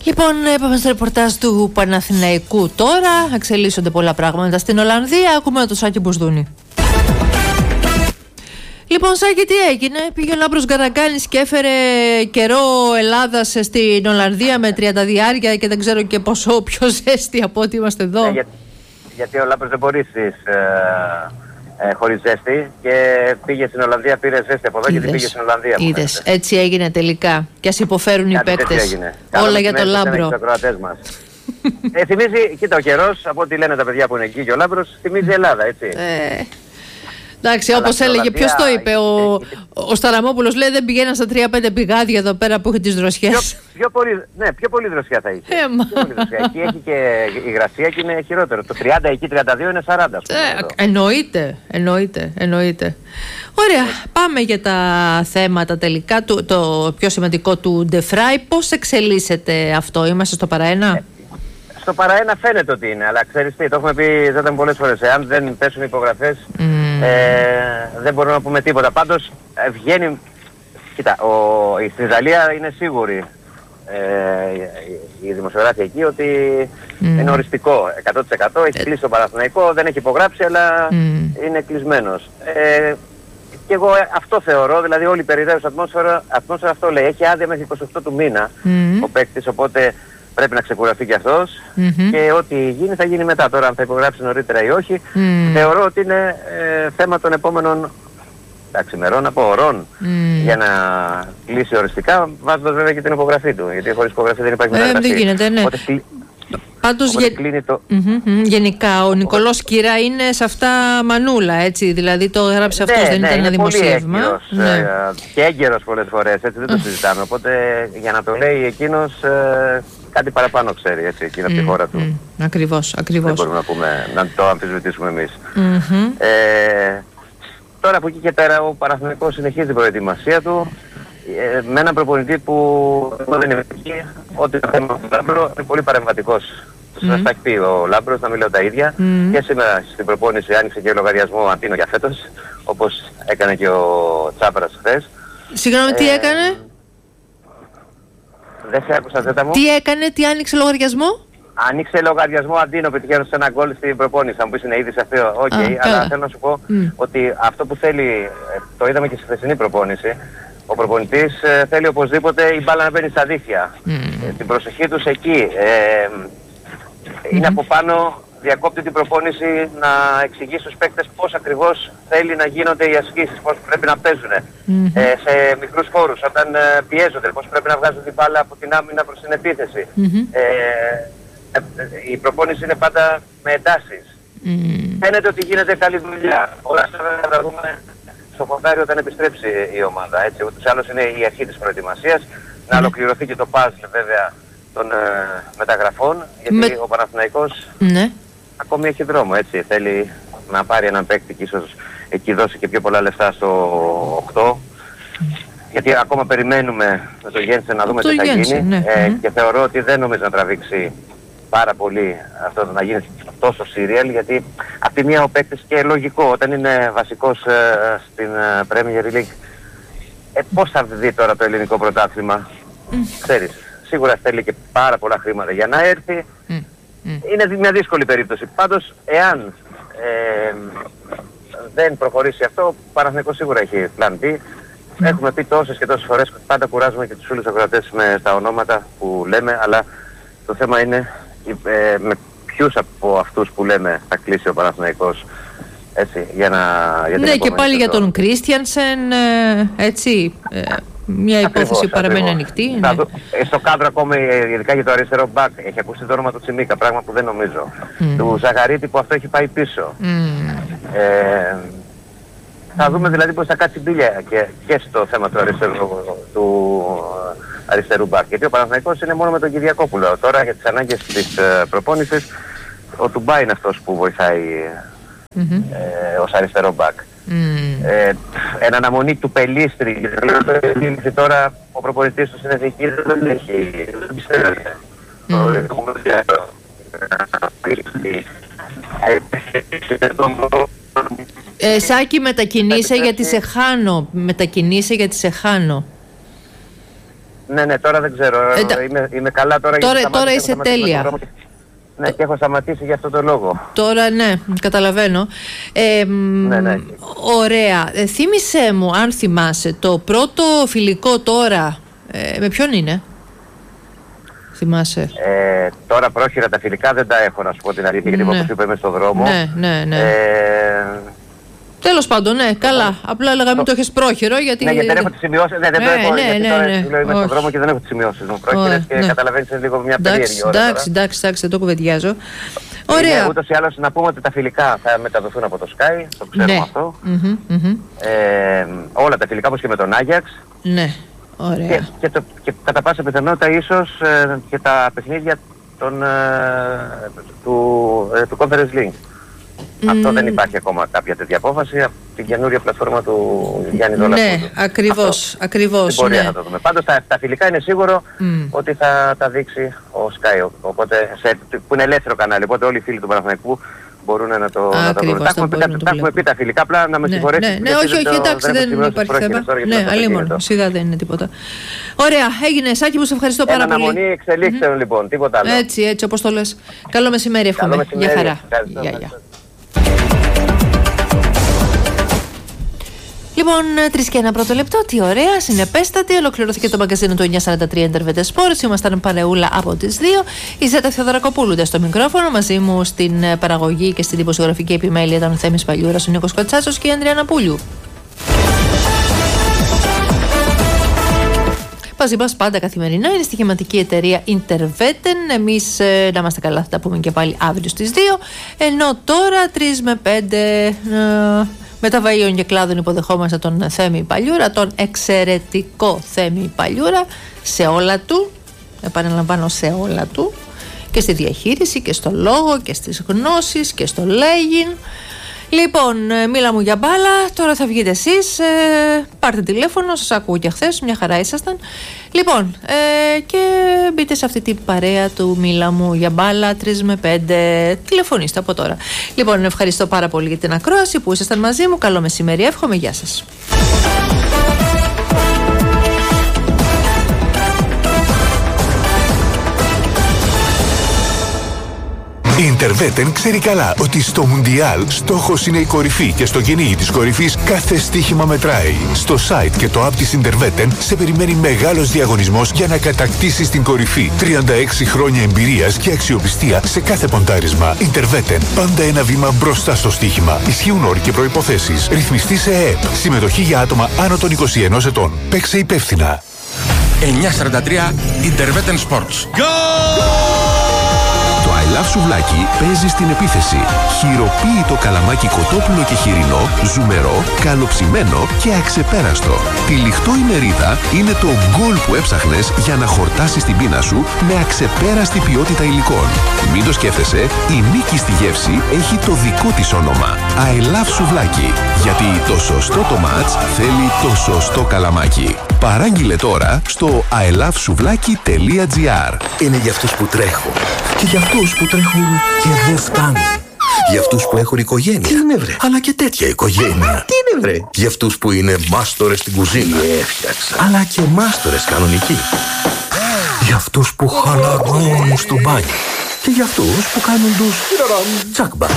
Λοιπόν, είπαμε στο ρεπορτάζ του Παναθηναϊκού τώρα. Εξελίσσονται πολλά πράγματα στην Ολλανδία. Ακούμε το Σάκη Μπουσδούνη. Λοιπόν, Σάκη, τι έγινε? Πήγε ο Λάμπρος Γκαραγκάνης και έφερε καιρό Ελλάδας στην Ολλανδία με 30 διάρκεια και δεν ξέρω και πόσο πιο ζέστη από ό,τι είμαστε εδώ. Γιατί ο Λάμπρος δεν μπορεί χωρίς ζέστη και πήγε στην Ολλανδία, πήρε ζέστη από εδώ και πήγε στην Ολλανδία. Είδες, έτσι έγινε τελικά. Και ας υποφέρουν οι παίκτες. Όλα για τον Λάμπρο. Θυμίζει, κοίτα, ο καιρός, από ό,τι λένε τα παιδιά που είναι εκεί και ο Λάμπρος, θυμίζει Ελλάδα, έτσι. Εντάξει, όπως έλεγε, ποιος το είπε, ο Σταραμόπουλος λέει δεν πηγαίναν στα 3-5 πηγάδια εδώ πέρα που έχει τις δροσιές. Πιο πολύ δροσιά θα είχε. Εκεί έχει και η υγρασία και είναι χειρότερο. Το 30 εκεί, 32 είναι 40. Εννοείται. Ωραία, πάμε για τα θέματα τελικά. Το πιο σημαντικό του Ντεφράι. Πώς εξελίσσεται αυτό, είμαστε στο παραένα? Στο παραένα φαίνεται ότι είναι, αλλά ξέρεις τι, το έχουμε πει ζέταν πολλές φορές. Εάν δεν πέσουν υπογραφές, δεν μπορούμε να πούμε τίποτα. Πάντως βγαίνει, κοίτα, στην Ιταλία είναι σίγουροι οι δημοσιογράφοι εκεί ότι είναι οριστικό 100%. Έχει κλείσει το Παναθηναϊκό, δεν έχει υπογράψει, αλλά είναι κλεισμένος. Και εγώ αυτό θεωρώ, δηλαδή όλη η περιραίουσα ατμόσφαιρα αυτό λέει. Έχει άδεια μέχρι 28 του μήνα ο παίκτης, οπότε πρέπει να ξεκουραστεί κι αυτός και ό,τι γίνει θα γίνει μετά. Τώρα αν θα υπογράψει νωρίτερα ή όχι, θεωρώ ότι είναι θέμα των επόμενων ημερών, από ωρών, για να κλείσει οριστικά, βάζοντας βέβαια και την υπογραφή του, γιατί χωρίς υπογραφή δεν υπάρχει μεταγραφή. Δεν γίνεται, ναι. Πάντως γενικά ο Νικολός Κύρα είναι σε αυτά μανούλα, έτσι, δηλαδή το έγραψε αυτός, δεν ήταν ένα δημοσίευμα. Και έγκαιρος πολλές φορές, έτσι, δεν το συζητάμε, οπότε για να το λέει εκείνος κάτι παραπάνω ξέρει, έτσι, εκείνη από τη χώρα του. Ακριβώς. Δεν μπορούμε να το αμφισβητήσουμε εμείς. Τώρα από εκεί και πέρα ο Παναθηναϊκός συνεχίζει την προετοιμασία του με έναν προπονητή που δεν είναι εκεί, ότι το θέμα του Λάμπρο είναι πολύ παρεμβατικός. Σας τα έχει πει ο Λάμπρος, να μην λέω τα ίδια. Και σήμερα στην προπόνηση άνοιξε και λογαριασμό Αντίνο για φέτος, όπως έκανε και ο Τσάπρας χθες. Συγγνώμη, τι έκανε? Δεν σε άκουσα, Ζέτα μου. Τι έκανε, τι άνοιξε λογαριασμό? Άνοιξε λογαριασμό Αντίνο, πετυχαίνω σε ένα γκολ στην προπόνηση. Αν μου πεις είναι ήδη σε αυτό, αλλά θέλω να σου πω ότι αυτό που θέλει, το είδαμε και στη χθεσινή προπόνηση, ο προπονητής θέλει οπωσδήποτε η μπάλα να μπαίνει στα δίχτυα. Την προσοχή τους εκεί. Είναι από πάνω, διακόπτει την προπόνηση να εξηγεί στους παίκτες πώς ακριβώς θέλει να γίνονται οι ασκήσεις, πώς πρέπει να παίζουν σε μικρούς χώρους, όταν πιέζονται, πώς πρέπει να βγάζουν την μπάλα από την άμυνα προς την επίθεση. Η προπόνηση είναι πάντα με εντάσεις. Φαίνεται ότι γίνεται καλή δουλειά. Όλα αυτά θα τα δούμε στο φωτάρι όταν επιστρέψει η ομάδα. Έτσι, ούτως ή άλλως είναι η αρχή της προετοιμασίας. Να ολοκληρωθεί και το puzzle βέβαια των μεταγραφών, γιατί ο Παναθηναϊκός ακόμη έχει δρόμο. Έτσι. Θέλει να πάρει έναν παίκτη και ίσως εκεί δώσει και πιο πολλά λεφτά στο 8. Γιατί ακόμα περιμένουμε με το Γένσεν να δούμε τι θα γίνει. Και θεωρώ ότι δεν νομίζω να τραβήξει πάρα πολύ αυτό να γίνει τόσο σύριαλ, γιατί από τη μία ο παίκτης και λογικό όταν είναι βασικός στην Premier League, πώς θα δει τώρα το ελληνικό πρωτάθλημα? Ξέρεις, σίγουρα θέλει και πάρα πολλά χρήματα για να έρθει. Είναι μια δύσκολη περίπτωση. Πάντως εάν δεν προχωρήσει αυτό, ο Παναθηναϊκός σίγουρα έχει πλάν B. Έχουμε πει τόσες και τόσες φορές, πάντα κουράζουμε και τους όλους ακροατές με τα ονόματα που λέμε, αλλά το θέμα είναι με ποιους από αυτούς που λέμε θα κλείσει ο Παναθηναϊκός, έτσι, για και πάλι για τον Κρίστιανσεν, έτσι, μια υπόθεση παραμένει ανοιχτή. Στο κάδρο ακόμα, ειδικά για το αριστερό μπακ, έχει ακούσει το όνομα του Τσιμίκα, πράγμα που δεν νομίζω. Του Ζαγαρίτη που αυτό έχει πάει πίσω. Θα δούμε δηλαδή πώς θα κάτσει μπίλια και στο θέμα του αριστερού μπακ. Γιατί ο Παναθηναϊκός είναι μόνο με τον Κυριακόπουλο. Τώρα για τις ανάγκες της προπόνησης ο Τουμπά είναι αυτός που βοηθάει ως αριστερό μπακ. Εν αναμονή του Πελίστρη, γιατί τώρα ο προπονητής του στην Εθνική δεν έχει. Δεν πιστεύει. Σάκη, μετακινείσαι γιατί σε χάνω. Ναι, τώρα δεν ξέρω. Είμαι καλά τώρα. Τώρα είσαι τέλεια. Ναι, και έχω σταματήσει για αυτό το λόγο. Τώρα ναι, καταλαβαίνω. Ναι. Ωραία. Θύμισέ μου, αν θυμάσαι, το πρώτο φιλικό τώρα με ποιον είναι? Θυμάσαι? Τώρα πρόχειρα τα φιλικά δεν τα έχω, να σου πω την αλήθεια, γιατί όπως είπα είμαι στον δρόμο. Ναι. Τέλος πάντων, ναι, καλά. Απλά έλεγα μην το έχεις πρόχειρο, γιατί... Ναι, γιατί δεν έχω τις σημειώσεις. Δεν το έχω, γιατί τώρα είμαι στον δρόμο και δεν έχω τις σημειώσεις μου πρόχειρες και καταλαβαίνεις λίγο μια περίεργη ώρα. Εντάξει, δεν το κουβεντιάζω. Ωραία. Ούτως ή άλλως να πούμε ότι τα φιλικά θα μεταδοθούν από το Sky, το ξέρουμε αυτό. Όλα τα φιλικά όπως και με τον Άγιαξ. Ναι, ωραία. Και κατά πάσα πιθανότητα ίσως και τα παιχνίδια του Conference Link. Αυτό δεν υπάρχει ακόμα κάποια τέτοια απόφαση από την καινούρια πλατφόρμα του Γιάννη Δολακούδου. Ναι, ακριβώς. Μπορεί να το δούμε. Πάντως τα φιλικά είναι σίγουρο ότι θα τα δείξει ο Sky, οπότε, που είναι ελεύθερο κανάλι, οπότε όλοι οι φίλοι του Παναθηναϊκού μπορούν να το δουν. Τα έχουμε πει τα φιλικά, απλά να με συγχωρέσει. Ναι, όχι, εντάξει, δεν υπάρχει θέμα. Ναι, αλλήμον, σιγά δεν είναι τίποτα. Ωραία, έγινε. Σάκη μου, σε ευχαριστώ πάρα πολύ. Αναμονή εξελίξεων λοιπόν, τίποτα άλλο. Έτσι, όπως το λες. Καλό μεσημέρι, εύχομαι. Γεια χαρά. Λοιπόν, 3 και 1 πρώτο λεπτό, τι ωραία, συνεπέστατη. Ολοκληρώθηκε το μαγκαζίνο του 943 Intervete Sports. Ήμασταν παρεούλα από τις 2. Η Ζέτα Θεοδωρακοπούλου στο μικρόφωνο. Μαζί μου στην παραγωγή και στην δημοσιογραφική επιμέλεια ήταν ο Θέμης Παλιούρας, ο Νίκος Κοτσάτσος και η Ανδριάννα Πούλιου. Μαζί μας πάντα καθημερινά είναι η στοιχηματική εταιρεία Interveten. Εμείς να είμαστε καλά, θα τα πούμε και πάλι αύριο στις 2. Ενώ τώρα 3 με 5 μεταβαΐων και κλάδων υποδεχόμαστε τον Θέμη Παλιούρα, τον εξαιρετικό Θέμη Παλιούρα σε όλα του, επαναλαμβάνω σε όλα του, και στη διαχείριση και στο λόγο και στις γνώσεις και στο λέγειν. Λοιπόν, μίλα μου για μπάλα, τώρα θα βγείτε εσείς, πάρτε τηλέφωνο, σας ακούω και χθες, μια χαρά ήσασταν. Λοιπόν, και μπείτε σε αυτή την παρέα του μίλα μου για μπάλα, 3 με 5, τηλεφωνήστε από τώρα. Λοιπόν, ευχαριστώ πάρα πολύ για την ακρόαση που ήσασταν μαζί μου, καλό μεσημέρι, εύχομαι, γεια σας. Η Interveten ξέρει καλά ότι στο Μουντιάλ στόχος είναι η κορυφή και στο κυνήγι της κορυφής κάθε στοίχημα μετράει. Στο site και το app της Interveten σε περιμένει μεγάλος διαγωνισμός για να κατακτήσεις την κορυφή. 36 χρόνια εμπειρίας και αξιοπιστία σε κάθε ποντάρισμα. Interveten, πάντα ένα βήμα μπροστά στο στοίχημα. Ισχύουν όροι και προϋποθέσεις. Ρυθμιστή σε ΕΕΠ. Συμμετοχή για άτομα άνω των 21 ετών. Παίξε υπεύθυνα. 943 Interveten Sports. I Love Σουβλάκι παίζει στην επίθεση. Χειροποίητο καλαμάκι κοτόπουλο και χοιρινό, ζουμερό, καλοψημένο και αξεπέραστο. Τυλιχτό η μερίδα είναι το γκολ που έψαχνες για να χορτάσεις την πείνα σου με αξεπέραστη ποιότητα υλικών. Μην το σκέφτεσαι, η νίκη στη γεύση έχει το δικό της όνομα. I Love Σουβλάκι. Γιατί το σωστό το μάτς θέλει το σωστό καλαμάκι. Παράγγειλε τώρα στο ilovesuvlaki.gr. Είναι για αυτούς που τρέχουν και για αυτούς που τρέχουν και δεν φτάνουν. Για αυτούς που έχουν οικογένεια. Τι είναι βρε? Αλλά και τέτοια οικογένεια. Τι είναι βρε? Για αυτούς που είναι μάστορες στην κουζίνα. Έφτιαξα. Αλλά και μάστορες κανονικοί. Για αυτούς που χαλαρώνουν στο μπάνιο. Και για αυτούς που κάνουν τους τσακμπα.